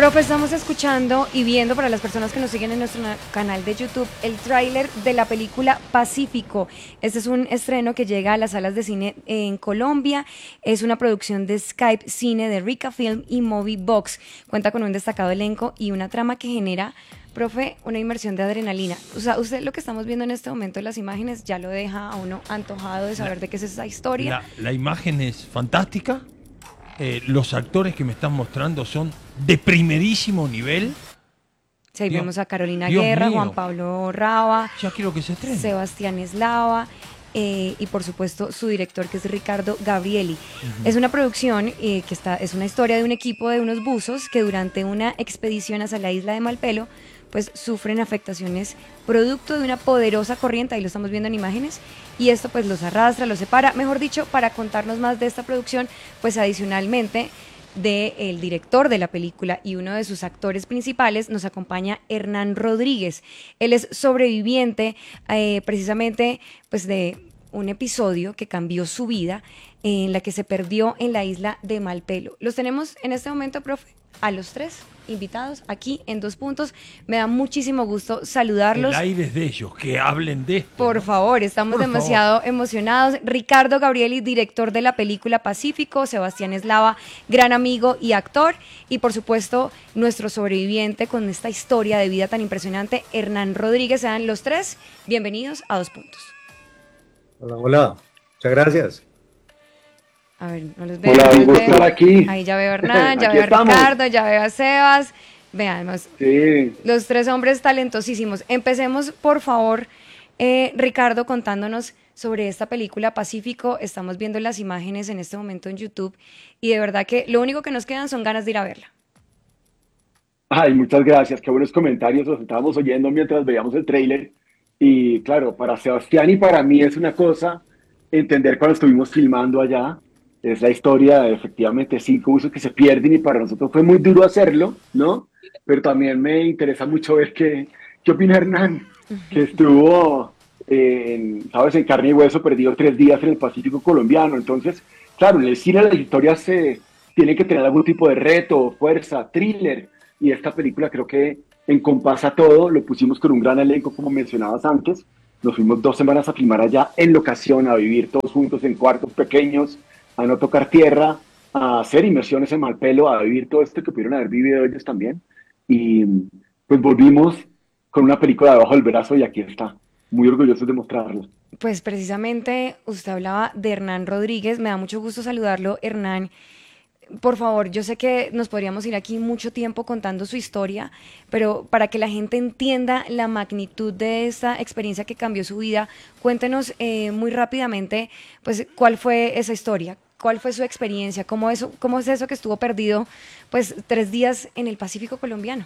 Profe, estamos escuchando y viendo para las personas que nos siguen en nuestro canal de YouTube el tráiler de la película Pacífico. Este es un estreno que llega a las salas de cine en Colombia. Es una producción de Skype Cine, de Rica Film y Movie Box. Cuenta con un destacado elenco y una trama que genera, profe, una inmersión de adrenalina. O sea, usted lo que estamos viendo en este momento en las imágenes ya lo deja a uno antojado de saber de qué es esa historia. La imagen es fantástica. Los actores que me están mostrando son de primerísimo nivel. Sí, ahí vemos a Carolina Dios Guerra, mío. Juan Pablo Raba, Ya quiero que se estrene. Sebastián Eslava y por supuesto su director, que es Ricardo Gabrieli. Es una producción es una historia de un equipo de unos buzos que durante una expedición hacia la isla de Malpelo pues sufren afectaciones producto de una poderosa corriente, ahí lo estamos viendo en imágenes, y esto pues los arrastra, los separa. Mejor dicho, para contarnos más de esta producción, pues adicionalmente del director de la película y uno de sus actores principales, nos acompaña Hernán Rodríguez. Él es sobreviviente precisamente pues de un episodio que cambió su vida, en la que se perdió en la isla de Malpelo. Los tenemos en este momento, profe, a los tres invitados aquí en Dos Puntos. Me da muchísimo gusto saludarlos. El aire es de ellos, que hablen de esto. Por favor, estamos demasiado emocionados. Ricardo Gabrieli, director de la película Pacífico, Sebastián Eslava, gran amigo y actor, y por supuesto nuestro sobreviviente con esta historia de vida tan impresionante, Hernán Rodríguez. Sean los tres bienvenidos a Dos Puntos. Hola, hola, muchas gracias. A ver, no los veo. Hola, No un los gusto veo. estar aquí. Ahí ya veo a Hernán, ya Aquí veo a estamos. Ricardo, ya veo a Sebas. Veamos, Sí, los tres hombres talentosísimos. Empecemos, por favor, Ricardo, contándonos sobre esta película Pacífico. Estamos viendo las imágenes en este momento en YouTube y de verdad que lo único que nos quedan son ganas de ir a verla. ay, muchas gracias, qué buenos comentarios, los estábamos oyendo mientras veíamos el tráiler. Y claro, para Sebastián y para mí es una cosa entender cuando estuvimos filmando allá, es la historia de efectivamente 5 usos que se pierden y para nosotros fue muy duro hacerlo, ¿no? Pero también me interesa mucho ver qué opina Hernán, que estuvo, ¿sabes? En carne y hueso, perdido 3 días en el Pacífico colombiano. Entonces, claro, en el cine las historias tienen que tener algún tipo de reto, fuerza, thriller, y esta película creo que encompasa todo. Lo pusimos con un gran elenco, como mencionabas antes. Nos fuimos 2 semanas a filmar allá en locación, a vivir todos juntos en cuartos pequeños, a no tocar tierra, a hacer inmersiones en Malpelo, a vivir todo esto que pudieron haber vivido ellos también. Y pues volvimos con una película debajo del brazo y aquí está, muy orgullosos de mostrarla. Pues precisamente usted hablaba de Hernán Rodríguez. Me da mucho gusto saludarlo, Hernán. Por favor, yo sé que nos podríamos ir aquí mucho tiempo contando su historia, pero para que la gente entienda la magnitud de esta experiencia que cambió su vida, cuéntenos muy rápidamente, pues, cuál fue esa historia, cuál fue su experiencia, cómo es eso que estuvo perdido, pues, 3 días en el Pacífico colombiano.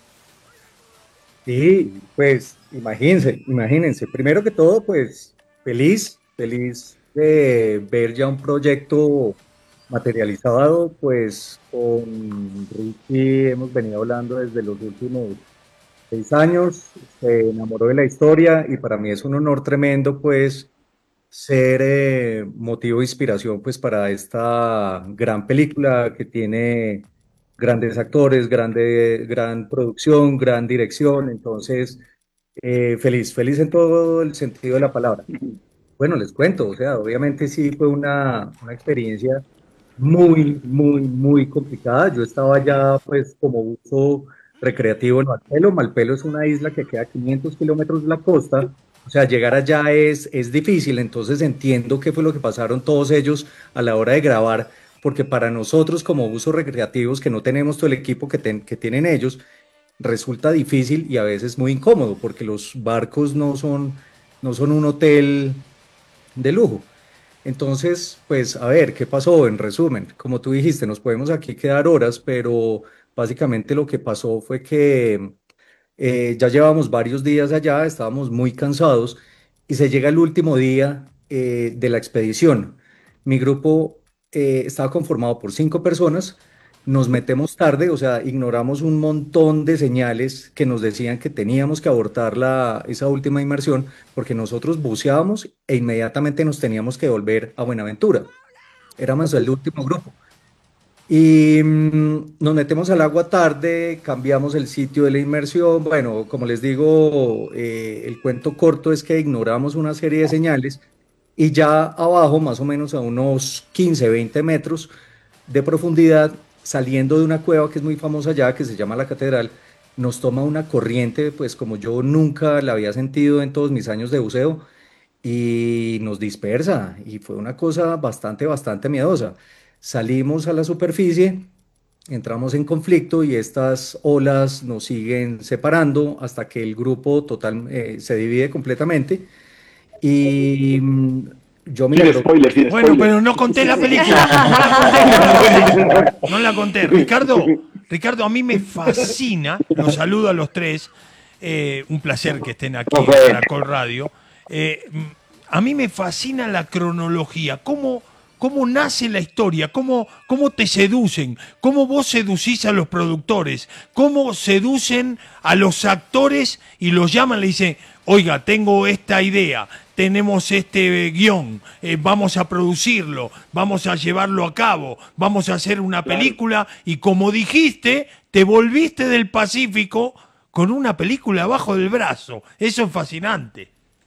Sí, pues imagínense, primero que todo, pues feliz de ver ya un proyecto materializado, pues con Ricky hemos venido hablando desde los últimos 6 años, se enamoró de la historia y para mí es un honor tremendo, pues, ser motivo de inspiración, pues, para esta gran película que tiene grandes actores, gran producción, gran dirección. Entonces, feliz en todo el sentido de la palabra. Bueno, les cuento, o sea, obviamente sí fue una experiencia muy complicada. Yo estaba ya, pues, como uso recreativo en Malpelo. Malpelo es una isla que queda a 500 kilómetros de la costa. O sea, llegar allá es difícil. Entonces entiendo qué fue lo que pasaron todos ellos a la hora de grabar, porque para nosotros como usos recreativos que no tenemos todo el equipo que tienen ellos, resulta difícil y a veces muy incómodo, porque los barcos no son un hotel de lujo. Entonces, pues a ver, ¿qué pasó? En resumen, como tú dijiste, nos podemos aquí quedar horas, pero básicamente lo que pasó fue que ya llevamos varios días allá, estábamos muy cansados y se llega el último día de la expedición. Mi grupo estaba conformado por 5 personas, nos metemos tarde, o sea, ignoramos un montón de señales que nos decían que teníamos que abortar esa última inmersión porque nosotros buceábamos e inmediatamente nos teníamos que volver a Buenaventura. Éramos el último grupo. Y nos metemos al agua tarde, cambiamos el sitio de la inmersión. Bueno, como les digo, el cuento corto es que ignoramos una serie de señales y ya abajo, más o menos a unos 15, 20 metros de profundidad, saliendo de una cueva que es muy famosa allá, que se llama la Catedral, nos toma una corriente, pues como yo nunca la había sentido en todos mis años de buceo, y nos dispersa, y fue una cosa bastante, bastante miedosa. Salimos a la superficie, entramos en conflicto y estas olas nos siguen separando hasta que el grupo total se divide completamente y yo me Sin logro. spoiler, sin Bueno, spoiler. pero no conté la película. No la conté. Ricardo, a mí me fascina, los saludo a los tres, un placer que estén aquí en Caracol Radio. A mí me fascina la cronología, cómo nace la historia, cómo te seducen, cómo vos seducís a los productores, cómo seducen a los actores y los llaman, le dicen, oiga, tengo esta idea, tenemos este guión, vamos a producirlo, vamos a llevarlo a cabo, vamos a hacer una película y como dijiste, te volviste del Pacífico con una película abajo del brazo. Eso es fascinante.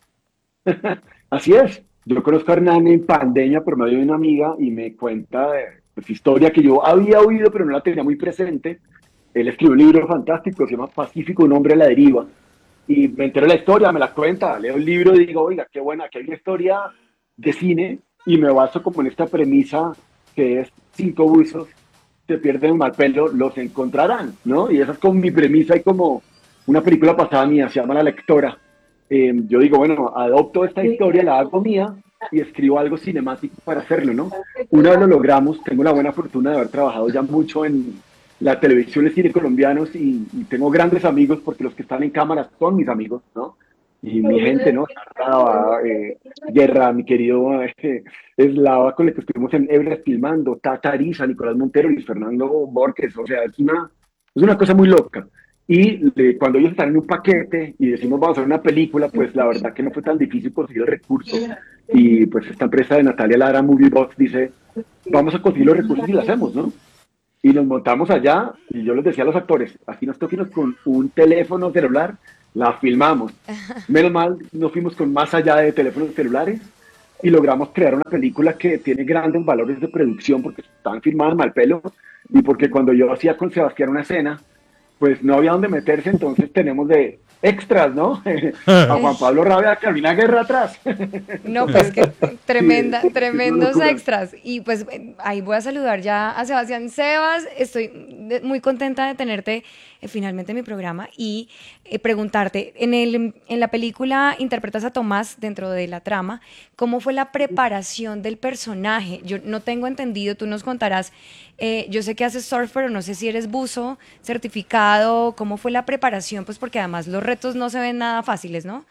Así es. Yo conozco a Hernán en pandemia por medio de una amiga y me cuenta pues, historia que yo había oído pero no la tenía muy presente. Él escribió un libro fantástico, se llama Pacífico, un hombre a la deriva. Y me entero de la historia, me la cuenta, leo el libro y digo, oiga, qué buena, que hay una historia de cine y me baso como en esta premisa que es 5 buzos se pierden en Malpelo, los encontrarán, ¿no? Y esa es como mi premisa y como una película pasada mía, se llama La Lectora. Yo digo, bueno, adopto esta historia, la hago mía y escribo algo cinemático para hacerlo, ¿no? Una vez lo logramos, tengo la buena fortuna de haber trabajado ya mucho en la televisión y el cine colombianos y tengo grandes amigos porque los que están en cámara son mis amigos, ¿no? Y mi gente, ¿no? Sarraba, Guerra, mi querido Eslava, con el que estuvimos en Everest filmando, Tata Ariza, Nicolás Montero, Luis Fernando Borges, o sea, es una cosa muy loca. Y cuando ellos están en un paquete y decimos vamos a hacer una película, pues la verdad que no fue tan difícil conseguir el recurso. Y pues esta empresa de Natalia Lara, Moviebox, dice, vamos a conseguir los recursos y lo hacemos, ¿no? Y nos montamos allá y yo les decía a los actores, aquí nos toquemos con un teléfono celular, la filmamos. Menos mal, nos fuimos con más allá de teléfonos celulares y logramos crear una película que tiene grandes valores de producción porque estaban filmadas mal pelo y porque cuando yo hacía con Sebastián una escena, pues no había dónde meterse, entonces tenemos de extras, ¿no? A Juan Pablo Rabia, a Carolina Guerra atrás. No, pues que tremenda, Sí, tremendos extras. Y pues ahí voy a saludar ya a Sebastián. Sebas, estoy muy contenta de tenerte finalmente en mi programa y preguntarte, en la película interpretas a Tomás dentro de la trama, ¿cómo fue la preparación del personaje? Yo no tengo entendido, tú nos contarás, yo sé que haces surf, pero no sé si eres buzo certificado, ¿cómo fue la preparación? Pues porque además los retos no se ven nada fáciles, ¿no?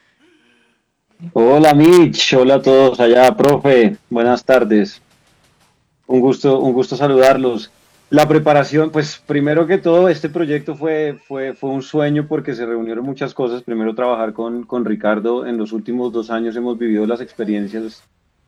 Hola Mitch, hola a todos allá, profe, buenas tardes. Un gusto saludarlos. La preparación, pues primero que todo, este proyecto fue un sueño porque se reunieron muchas cosas. Primero trabajar con Ricardo, en los últimos 2 años hemos vivido las experiencias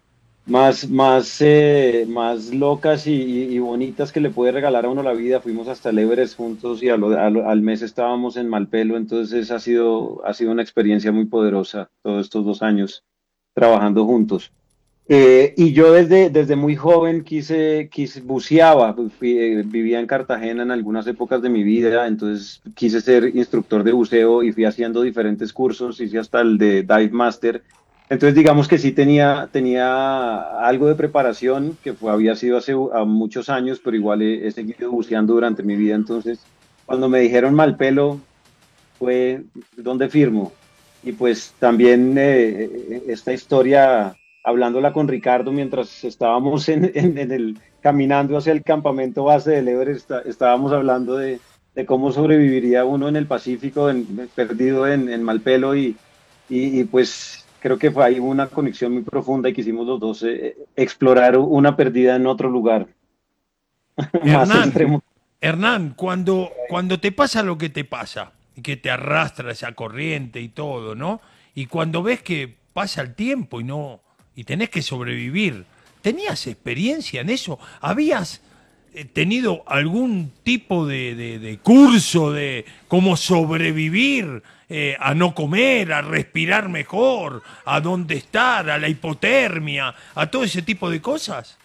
más locas y bonitas que le puede regalar a uno la vida. Fuimos hasta el Everest juntos y al mes estábamos en Malpelo, entonces ha sido una experiencia muy poderosa todos estos 2 años trabajando juntos. Y yo desde muy joven buceaba, vivía en Cartagena en algunas épocas de mi vida, entonces quise ser instructor de buceo y fui haciendo diferentes cursos, hice hasta el de Dive Master. Entonces digamos que sí tenía algo de preparación, había sido hace muchos años, pero igual he seguido buceando durante mi vida. Entonces cuando me dijeron Malpelo fue, ¿dónde firmo? Y pues también esta historia, hablándola con Ricardo mientras estábamos caminando hacia el campamento base del Everest, estábamos hablando de cómo sobreviviría uno en el Pacífico, perdido en Malpelo y pues creo que fue ahí una conexión muy profunda y quisimos los dos explorar una perdida en otro lugar más Hernán, extremo. Hernán, cuando te pasa lo que te pasa, y que te arrastra esa corriente y todo, ¿no? Y cuando ves que pasa el tiempo y tenés que sobrevivir, ¿tenías experiencia en eso? tenido algún tipo de curso de cómo sobrevivir a no comer, a respirar mejor, a dónde estar, a la hipotermia, a todo ese tipo de cosas?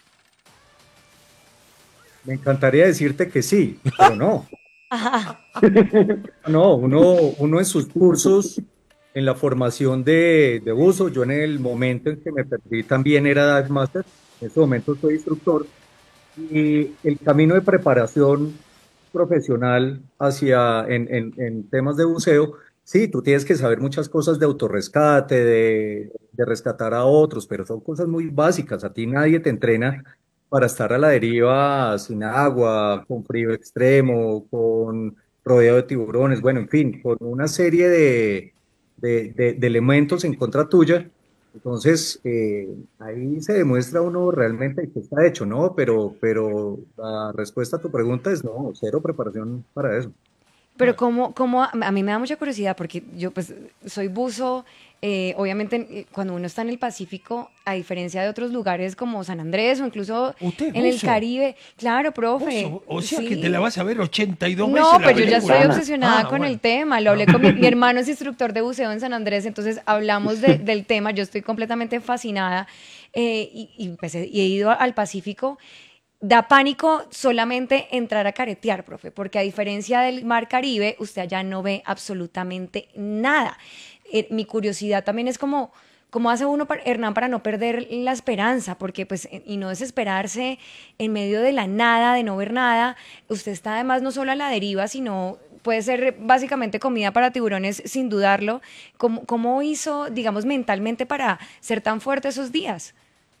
Me encantaría decirte que sí, pero no. Ajá. No, uno en sus cursos, en la formación de buzo, yo en el momento en que me perdí también era Dive Master, en este momento soy instructor, y el camino de preparación profesional en temas de buceo, sí, tú tienes que saber muchas cosas de autorrescate, de rescatar a otros, pero son cosas muy básicas. A ti nadie te entrena para estar a la deriva sin agua, con frío extremo, con rodeado de tiburones, bueno, en fin, con una serie de elementos en contra tuya. Entonces, ahí se demuestra uno realmente que está hecho, ¿no? Pero la respuesta a tu pregunta es no, cero preparación para eso. Pero a mí me da mucha curiosidad porque yo pues soy buzo, obviamente cuando uno está en el Pacífico, a diferencia de otros lugares como San Andrés o incluso ¿Usted es en el buzo? Caribe, claro, ¿Vos profe, o sea que sí. te la vas a ver 82 veces No, la pues yo ya estoy película. obsesionada con Bueno. el tema. Lo hablé con mi hermano es instructor de buceo en San Andrés, entonces hablamos del tema. Yo estoy completamente fascinada y he ido al Pacífico. Da pánico solamente entrar a caretear, profe, porque a diferencia del mar Caribe, usted allá no ve absolutamente nada. Mi curiosidad también es como, ¿cómo hace uno, Hernán, para no perder la esperanza? Porque, pues, y no desesperarse en medio de la nada, de no ver nada. Usted está además no solo a la deriva, sino puede ser básicamente comida para tiburones, sin dudarlo. ¿Cómo hizo, digamos, mentalmente para ser tan fuerte esos días?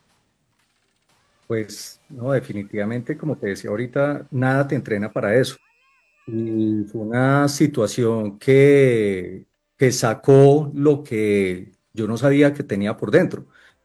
Pues no, definitivamente, como te decía ahorita, nada te entrena para eso. Y fue una situación que sacó lo que yo no sabía que tenía por dentro.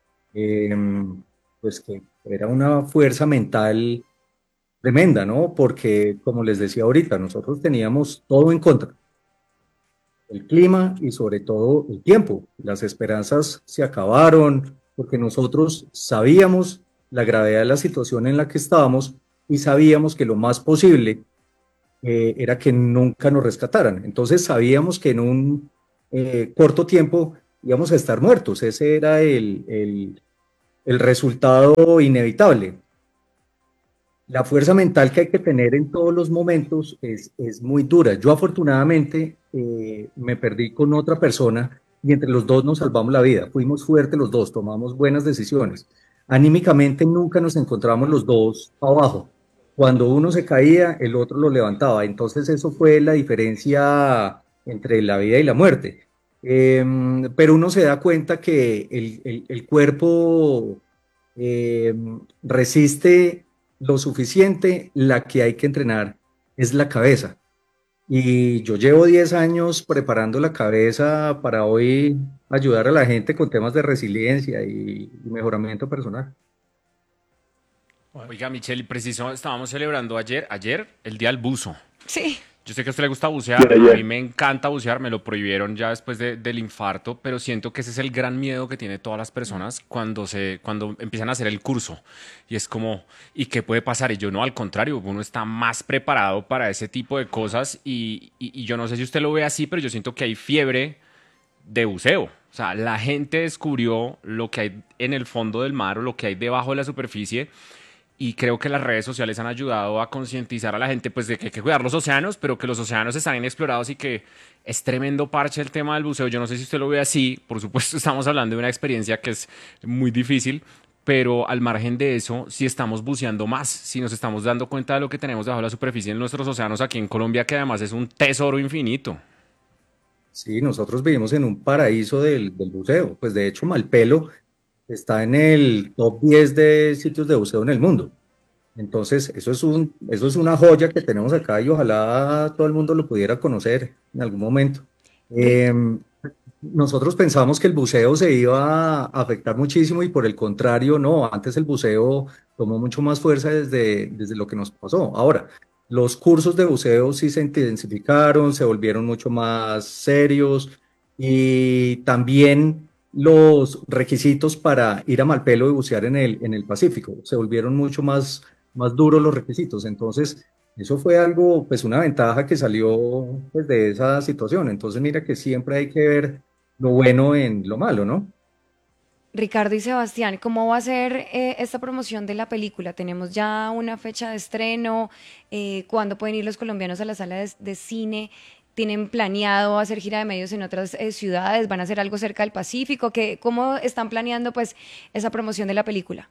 Pues que era una fuerza mental tremenda, ¿no? Porque, como les decía ahorita, nosotros teníamos todo en contra, el clima y sobre todo el tiempo. Las esperanzas se acabaron porque nosotros sabíamos la gravedad de la situación en la que estábamos y sabíamos que lo más posible era que nunca nos rescataran. Entonces sabíamos que en un corto tiempo íbamos a estar muertos. Ese era el resultado inevitable. La fuerza mental que hay que tener en todos los momentos es muy dura. Yo afortunadamente me perdí con otra persona y entre los dos nos salvamos la vida. Fuimos fuertes los dos, tomamos buenas decisiones. Anímicamente nunca nos encontramos los dos abajo. Cuando uno se caía, el otro lo levantaba. Entonces eso fue la diferencia entre la vida y la muerte. Pero uno se da cuenta que el cuerpo resiste lo suficiente, la que hay que entrenar es la cabeza. Y yo llevo 10 años preparando la cabeza para hoy ayudar a la gente con temas de resiliencia y mejoramiento personal. Oiga, Michelle, preciso, estábamos celebrando ayer el Día del Buzo. Sí. Yo sé que a usted le gusta Sí, bucear, a mí ayer. me encanta bucear, me lo prohibieron ya después del infarto, pero siento que ese es el gran miedo que tiene todas las personas cuando empiezan a hacer el curso. Y es como, ¿y qué puede pasar? Y yo no, al contrario, uno está más preparado para ese tipo de cosas y yo no sé si usted lo ve así, pero yo siento que hay fiebre de buceo. O sea, la gente descubrió lo que hay en el fondo del mar o lo que hay debajo de la superficie y creo que las redes sociales han ayudado a concientizar a la gente pues de que hay que cuidar los océanos, pero que los océanos están inexplorados y que es tremendo parche el tema del buceo. Yo no sé si usted lo ve así, por supuesto estamos hablando de una experiencia que es muy difícil, pero al margen de eso, si estamos buceando más, si nos estamos dando cuenta de lo que tenemos debajo de la superficie en nuestros océanos aquí en Colombia, que además es un tesoro infinito. Sí, nosotros vivimos en un paraíso del buceo. Pues de hecho, Malpelo está en el top 10 de sitios de buceo en el mundo. Entonces, eso es una joya que tenemos acá y ojalá todo el mundo lo pudiera conocer en algún momento. Rick, Eh, Nosotros pensamos que el buceo se iba a afectar muchísimo y por el contrario, no, antes el buceo tomó mucho más fuerza desde lo que nos pasó. Ahora, los cursos de buceo sí se intensificaron, se volvieron mucho más serios y también los requisitos para ir a Malpelo y bucear en el Pacífico se volvieron mucho más más duros los requisitos. Entonces, eso fue algo, pues una ventaja que salió pues, de esa situación. Entonces, mira que siempre hay que ver lo bueno en lo malo, ¿no? Ricardo y Sebastián, ¿cómo va a ser esta promoción de la película? ¿Tenemos ya una fecha de estreno? ¿Cuándo pueden ir los colombianos a la sala de cine? ¿Tienen planeado hacer gira de medios en otras ciudades? ¿Van a hacer algo cerca del Pacífico? ¿Cómo están planeando pues esa promoción de la película?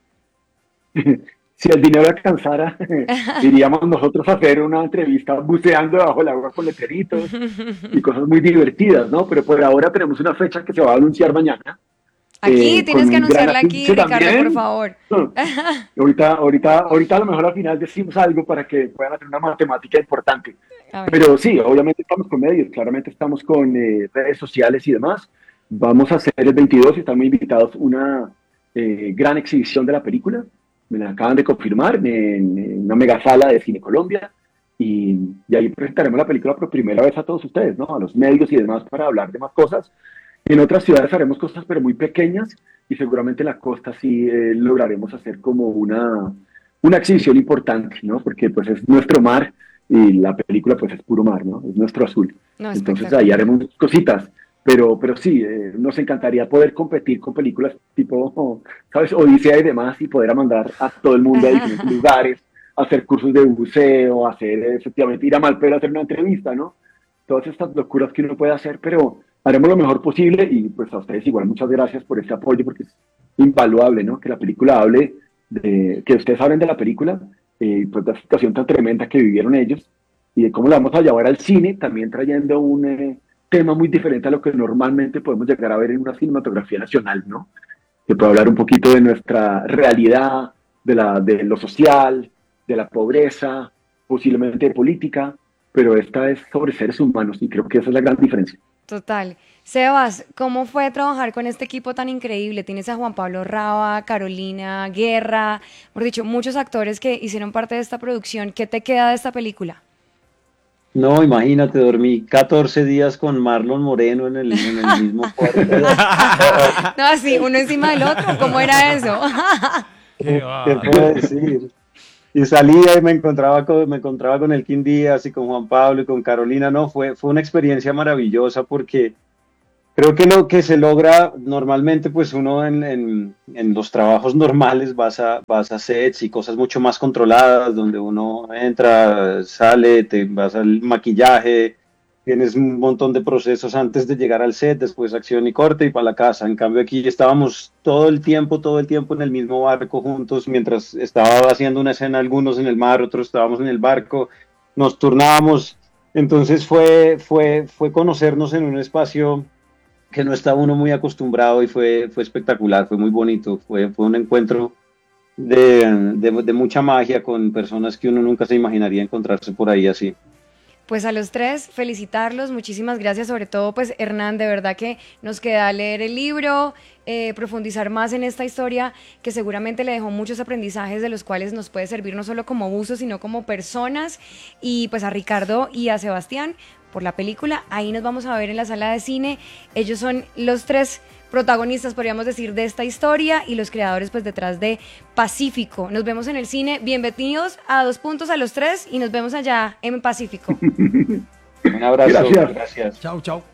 Si el dinero alcanzara, iríamos nosotros a hacer una entrevista buceando debajo del agua con letreritos y cosas muy divertidas, ¿no? Pero por ahora tenemos una fecha que se va a anunciar mañana. Aquí tienes Con que un gran anunciarla aquí, afiche Ricardo, también. por favor. Ahorita a lo mejor al final decimos algo para que puedan hacer una matemática importante. A ver. Pero sí, obviamente estamos con medios, claramente estamos con redes sociales y demás. Vamos a hacer el 22 y están muy invitados una gran exhibición de la película. Me la acaban de confirmar en una mega sala de Cine Colombia. Y ahí presentaremos la película por primera vez a todos ustedes, ¿no? A los medios y demás para hablar de más cosas. En otras ciudades haremos cosas pero muy pequeñas y seguramente en la costa sí lograremos hacer como una exhibición importante, ¿no? Porque pues es nuestro mar y la película pues es puro mar, ¿no? Es nuestro azul. No, Entonces ahí espectacular. haremos cositas, pero sí, nos encantaría poder competir con películas tipo, ¿sabes? Odisea y demás y poder mandar a todo el mundo a diferentes lugares, hacer cursos de buceo, hacer efectivamente ir a Malpelo a hacer una entrevista, ¿no? Todas estas locuras que uno puede hacer, pero haremos lo mejor posible y pues a ustedes igual muchas gracias por este apoyo porque es invaluable, ¿no? Que la película hable que ustedes hablen de la película, pues de la situación tan tremenda que vivieron ellos y de cómo la vamos a llevar al cine, también trayendo un tema muy diferente a lo que normalmente podemos llegar a ver en una cinematografía nacional, ¿no? Que puede hablar un poquito de nuestra realidad, de lo social, de la pobreza, posiblemente de política, pero esta es sobre seres humanos y creo que esa es la gran diferencia. Total. Sebas, ¿cómo fue trabajar con este equipo tan increíble? Tienes a Juan Pablo Raba, Carolina Guerra, por dicho, muchos actores que hicieron parte de esta producción. ¿Qué te queda de esta película? No, imagínate, dormí 14 días con Marlon Moreno en el mismo cuarto. No, así, uno encima del otro, ¿cómo era eso? Qué ¿Qué puedo decir? Y salía y me encontraba con el Kim Díaz y con Juan Pablo y con Carolina. No, fue una experiencia maravillosa porque creo que lo que se logra normalmente, pues uno en los trabajos normales vas a sets y cosas mucho más controladas, donde uno entra, sale, te vas al maquillaje, tienes un montón de procesos antes de llegar al set, después acción y corte y para la casa. En cambio aquí estábamos todo el tiempo en el mismo barco juntos, mientras estaba haciendo una escena, algunos en el mar, otros estábamos en el barco, nos turnábamos. Entonces fue conocernos en un espacio que no está uno muy acostumbrado y fue espectacular, fue muy bonito, fue un encuentro de mucha magia con personas que uno nunca se imaginaría encontrarse por ahí así. Pues a los tres, felicitarlos, muchísimas gracias, sobre todo pues Hernán, de verdad que nos queda leer el libro, profundizar más en esta historia que seguramente le dejó muchos aprendizajes de los cuales nos puede servir no solo como buzos, sino como personas, y pues a Ricardo y a Sebastián por la película, ahí nos vamos a ver en la sala de cine, ellos son los tres protagonistas, podríamos decir, de esta historia y los creadores pues detrás de Pacífico. Nos vemos en el cine. Bienvenidos a Dos Puntos a los tres y nos vemos allá en Pacífico. Un abrazo, Gracias. gracias. Chau, chau.